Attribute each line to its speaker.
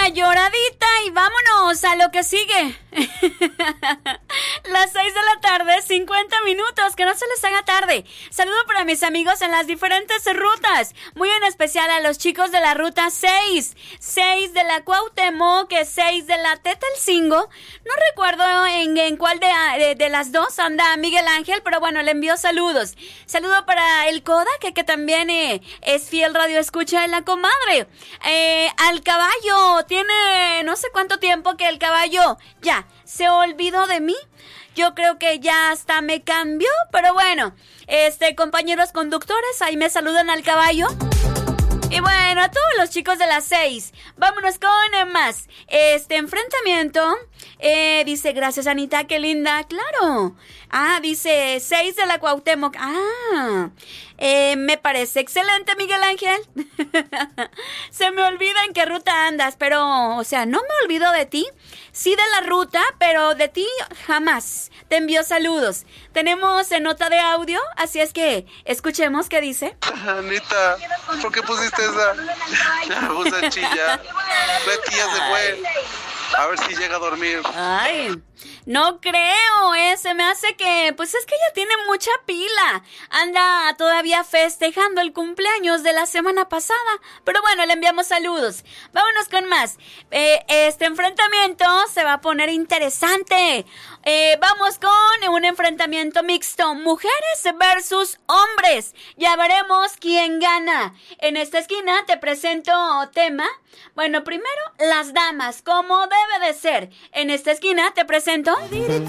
Speaker 1: lloradita y vámonos a lo que sigue. Las 6 de la tarde, 50 minutos, que no se les haga tarde. Saludo para mis amigos en las diferentes rutas, muy en especial a los chicos de la ruta 6 de la Cuauhtémoc, 6 de la Tetelcingo. No recuerdo en cuál de las dos anda Miguel Ángel, pero bueno, le envío saludos. Saludo para el Coda, que también es fiel radio escucha de la comadre. Al caballo, tiene no sé cuánto tiempo que el caballo ya se olvidó de mí. Yo creo que ya hasta me cambió, pero bueno, compañeros conductores, ahí me saludan al caballo. Y bueno, a todos los chicos de las 6, vámonos con más. Enfrentamiento, dice, gracias Anita, qué linda, claro. Dice, 6 de la Cuauhtémoc. Me parece excelente, Miguel Ángel. Se me olvida en qué ruta andas, pero, o sea, no me olvido de ti. Sí de la ruta, pero de ti jamás. Te envío saludos. Tenemos nota de audio, así es que escuchemos qué dice.
Speaker 2: Anita, ¿por qué pusiste esa? Ya me puse a chillar. Betty ya se fue. A ver si llega a dormir.
Speaker 1: Ay, no creo, se me hace que, pues es que ella tiene mucha pila. Anda todavía festejando el cumpleaños de la semana pasada. Pero bueno, le enviamos saludos. Vámonos con más. Este enfrentamiento se va a poner interesante. Vamos con un enfrentamiento mixto. Mujeres versus hombres. Ya veremos quién gana. En esta esquina te presento tema. Bueno, primero las damas, como debe de ser. En esta esquina te presento